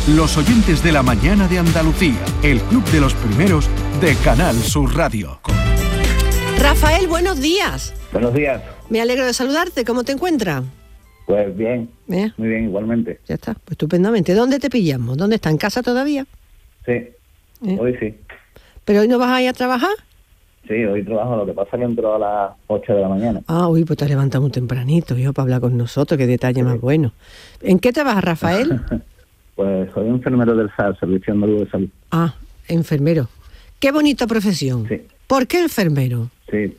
Los oyentes de la mañana de Andalucía, el club de los primeros de Canal Sur Radio. Rafael, buenos días. Buenos días. Me alegro de saludarte. ¿Cómo te encuentras? Pues bien, muy bien, igualmente. Ya está, pues estupendamente. ¿Dónde te pillamos? ¿Dónde está? ¿En casa todavía? Sí, hoy sí. ¿Pero hoy no vas a ir a trabajar? Sí, hoy trabajo, lo que pasa es que entro a las 8 de la mañana. Uy, pues te has levantado muy tempranito, hijo, para hablar con nosotros, qué detalle más bueno. ¿En qué trabajas, Rafael? Pues soy enfermero del SAR, Servicio Andaluz de Salud. Enfermero. Qué bonita profesión. Sí. ¿Por qué enfermero? Sí,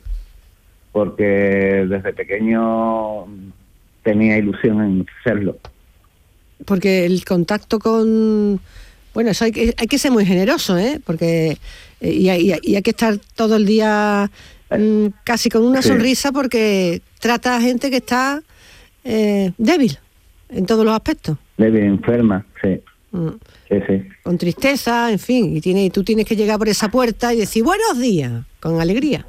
porque desde pequeño tenía ilusión en serlo. Porque el contacto con... Bueno, eso hay que ser muy generoso, ¿eh? Porque y hay que estar todo el día casi con una sonrisa, porque trata a gente que está débil en todos los aspectos. Débil, enferma, sí. Sí. Con tristeza, en fin, y tú tienes que llegar por esa puerta y decir buenos días, con alegría.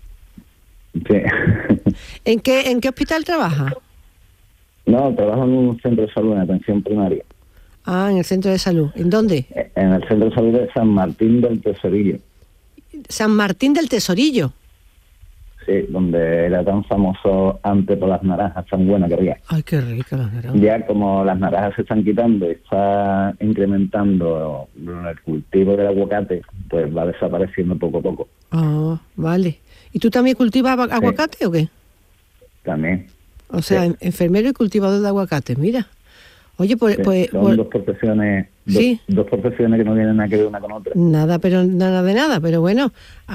Sí. ¿En qué hospital trabajas? No, trabajo en un centro de salud, en atención primaria. En el centro de salud. ¿En dónde? En el centro de salud de San Martín del Tesorillo. San Martín del Tesorillo. Sí, donde era tan famoso antes por las naranjas tan buenas que había. Ay, qué rica las naranjas. Ya como las naranjas se están quitando y está incrementando el cultivo del aguacate, pues va desapareciendo poco a poco. Vale. ¿Y tú también cultivas aguacate o qué? También. O sea, enfermero y cultivador de aguacate, mira. Oye, pues son dos profesiones, dos profesiones que no tienen nada que ver una con otra. Nada de nada, pero bueno,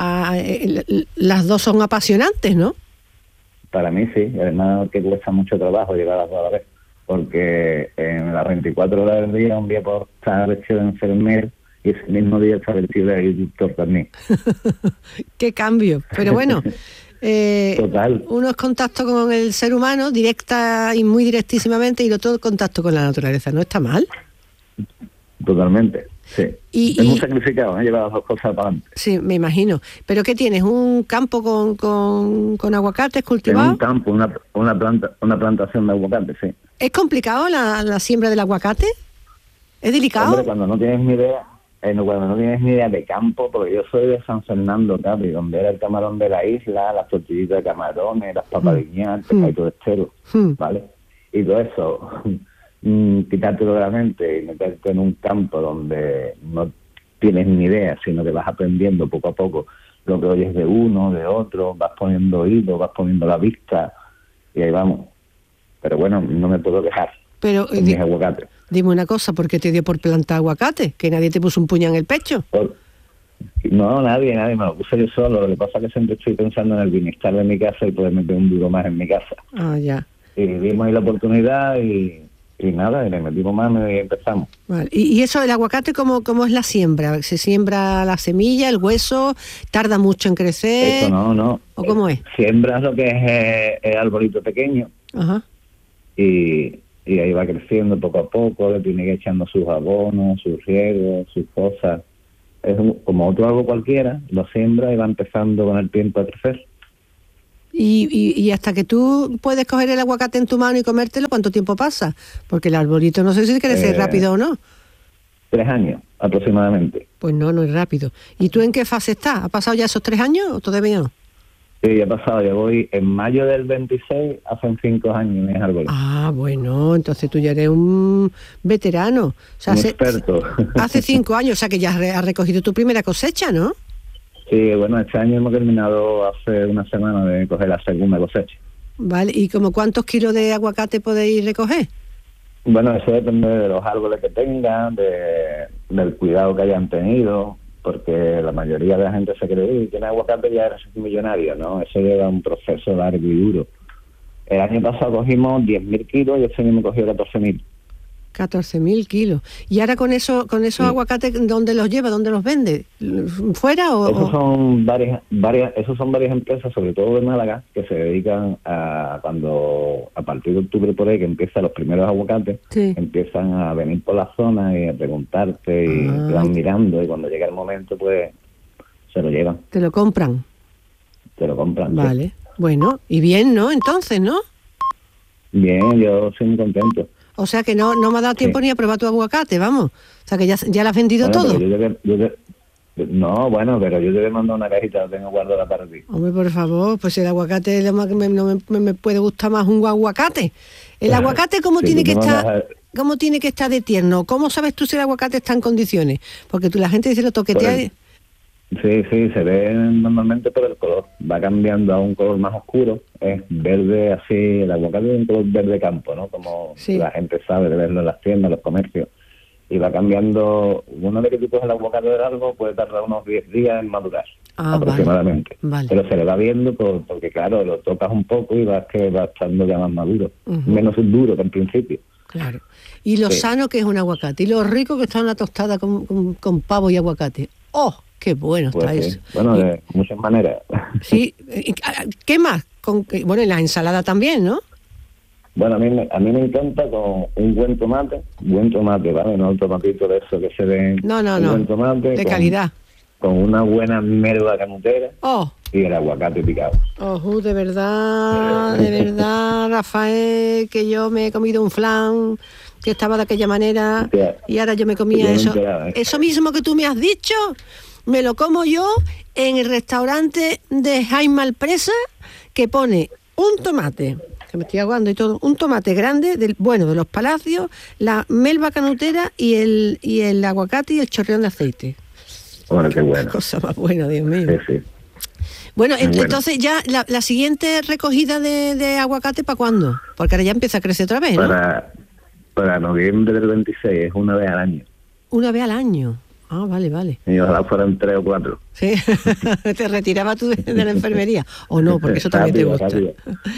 las dos son apasionantes, ¿no? Para mí sí, y además que cuesta mucho trabajo llegar a las dos a la vez, porque en las 24 horas del día, un día por estar vestido de enfermero y ese mismo día estar vestido de agricultor también. ¡Qué cambio! Pero bueno... Total. Uno es contacto con el ser humano, directa y muy directísimamente, y el otro contacto con la naturaleza. ¿No está mal? Totalmente, sí. Es muy sacrificado, llevar las dos cosas para adelante. Sí, me imagino. ¿Pero qué tienes? ¿Un campo con aguacates cultivados? Un campo, una plantación de aguacates, sí. ¿Es complicado la siembra del aguacate? ¿Es delicado? Hombre, cuando no tienes ni idea de campo, porque yo soy de San Fernando, Capri, donde era el camarón de la isla, las tortillitas de camarones, las papadiñas, el pescadito de estero, ¿vale? Y todo eso, quitártelo de la mente y meterte en un campo donde no tienes ni idea, sino que vas aprendiendo poco a poco lo que oyes de uno, de otro, vas poniendo oído, vas poniendo la vista, y ahí vamos. Pero bueno, no me puedo quejar. Pero mis aguacates. Dime una cosa, ¿por qué te dio por plantar aguacate? ¿Que nadie te puso un puño en el pecho? No, nadie, me lo puse yo solo. Lo que pasa es que siempre estoy pensando en el bienestar de mi casa y poder meter un duro más en mi casa. Ya. Y vimos ahí la oportunidad y nada, y le metimos mano y empezamos. Vale. ¿Y eso, el aguacate, cómo es la siembra? ¿Se siembra la semilla, el hueso? ¿Tarda mucho en crecer? Eso no. ¿O cómo es? Siembras lo que es el arbolito pequeño. Ajá. Y ahí va creciendo poco a poco, le tiene que ir echando sus abonos, sus riegos, sus cosas. Es como otro algo cualquiera, lo siembra y va empezando con el tiempo a crecer. Y hasta que tú puedes coger el aguacate en tu mano y comértelo, ¿cuánto tiempo pasa? Porque el arbolito no sé si crece rápido o no. 3 años aproximadamente. Pues no es rápido. ¿Y tú en qué fase estás? ¿Ha pasado ya esos 3 años o todavía no? Sí, ya ha pasado, ya voy en mayo del 26, hacen 5 años en árboles. Bueno, entonces tú ya eres un veterano. O sea, un experto. Hace 5 años, o sea que ya has recogido tu primera cosecha, ¿no? Sí, bueno, este año hemos terminado hace una semana de coger la segunda cosecha. Vale, ¿y como cuántos kilos de aguacate podéis recoger? Bueno, eso depende de los árboles que tengan, del cuidado que hayan tenido, porque la mayoría de la gente se cree que tiene aguacate ya eres millonario, ¿no? Eso lleva un proceso largo y duro. El año pasado cogimos 10.000 kilos y este año me cogió 14.000. 14.000 kilos. ¿Y ahora con esos aguacates, dónde los lleva, dónde los vende? ¿Fuera o...? Esos son varias empresas, sobre todo de Málaga, que se dedican a cuando, a partir de octubre por ahí, que empiezan los primeros aguacates, empiezan a venir por la zona y a preguntarte y te van mirando y cuando llega el momento, pues, se lo llevan. ¿Te lo compran? Te lo compran. Vale. Sí. Bueno, y bien, ¿no? Entonces, ¿no? Bien, yo soy muy contento. O sea que no me ha dado tiempo ni a probar tu aguacate, vamos. O sea que ya lo has vendido todo. No, bueno, pero yo te voy a mandar una cajita, la tengo guardada para ti. Hombre, por favor, pues el aguacate no me puede gustar más un aguacate. El aguacate, ¿cómo tiene que estar de tierno? ¿Cómo sabes tú si el aguacate está en condiciones? Porque la gente dice lo toquetea. Sí, se ve normalmente por el color. Va cambiando a un color más oscuro. Es verde así, el aguacate es un color verde campo, ¿no? Como la gente sabe de verlo en las tiendas, en los comercios. Y va cambiando, una vez que tú coges el aguacate de largo, puede tardar unos 10 días en madurar, aproximadamente. Vale. Pero se le va viendo porque, claro, lo tocas un poco y vas estando ya más maduro. Menos duro que al principio. Claro. Y lo sano que es un aguacate. Y lo rico que está una tostada con pavo y aguacate. ¡Oh, qué bueno está eso! Bueno, de muchas maneras. Sí. ¿Qué más? Bueno, en la ensalada también, ¿no? Bueno, a mí me encanta con un buen tomate, ¿vale? No el tomatito de eso que se ve. No. Buen tomate. De calidad. Con una buena melva canutera. Oh. Y el aguacate picado. De verdad, Rafael, que yo me he comido un flan que estaba de aquella manera y ahora yo me comía eso. Eso mismo que tú me has dicho, me lo como yo en el restaurante de Jaime Alpresa, que pone un tomate, que me estoy ahogando y todo, un tomate grande, de los Palacios, la melva canutera y el aguacate y el chorreón de aceite. Bueno, qué bueno. Cosa más buena, Dios mío. Sí. Bueno, entonces ya la siguiente recogida de aguacate, ¿para cuándo? Porque ahora ya empieza a crecer otra vez, ¿no? Para noviembre del 26, es una vez al año. ¿Una vez al año? Ah, vale. Y ojalá fueran 3 o 4. Sí, te retirabas tú de la enfermería. O no, porque eso también te gusta. Sí.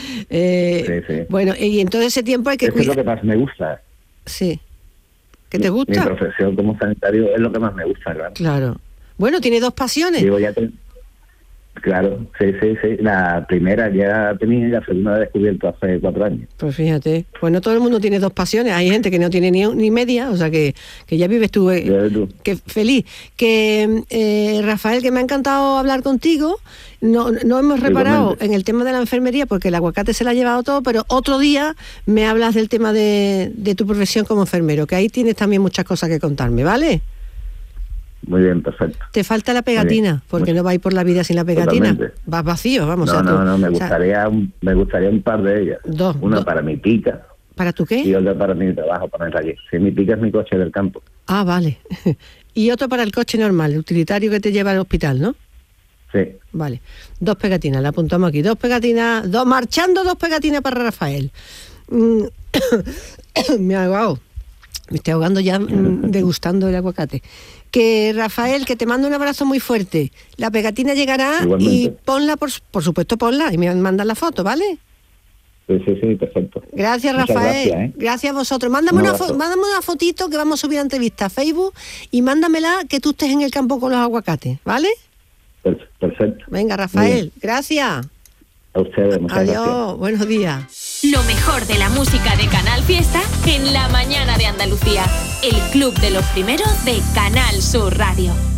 Bueno, y en todo ese tiempo hay que cuidar. Eso es lo que más me gusta. Sí. ¿Qué te gusta? Mi profesión como sanitario es lo que más me gusta, Claro. Bueno, tiene 2 pasiones. Digo, Claro, sí. La primera ya tenía y la segunda la he descubierto hace 4 años. Pues fíjate, pues no todo el mundo tiene 2 pasiones. Hay gente que no tiene ni media, o sea que ya vives tú, que feliz. Que Rafael, que me ha encantado hablar contigo. No hemos reparado en el tema de la enfermería porque el aguacate se lo ha llevado todo, pero otro día me hablas del tema de tu profesión como enfermero, que ahí tienes también muchas cosas que contarme, ¿vale? Muy bien, perfecto. Te falta la pegatina, porque no vais por la vida sin la pegatina. Totalmente. Vas vacío, vamos. No, me gustaría un par de ellas. 2. Una para mi pica. ¿Para tu qué? Y otra para mi trabajo, para el allí. Sí, mi pica es mi coche del campo. Ah, vale. Y otro para el coche normal, el utilitario que te lleva al hospital, ¿no? Sí. Vale. 2 pegatinas, la apuntamos aquí. 2 pegatinas, 2 pegatinas para Rafael. Me ha ahogado. Me estoy ahogando ya degustando el aguacate. Que Rafael, que te mando un abrazo muy fuerte. La pegatina llegará. Igualmente. Y ponla, por supuesto, ponla y me mandas la foto, ¿vale? Sí, perfecto. Gracias, Rafael. Gracias a vosotros. Mándame una fotito que vamos a subir a entrevista a Facebook y mándamela que tú estés en el campo con los aguacates, ¿vale? Perfecto. Venga, Rafael, gracias. A ustedes, muchas gracias. Adiós, buenos días. Lo mejor de la música de Canal Fiesta en la mañana de Andalucía. El club de los primeros de Canal Sur Radio.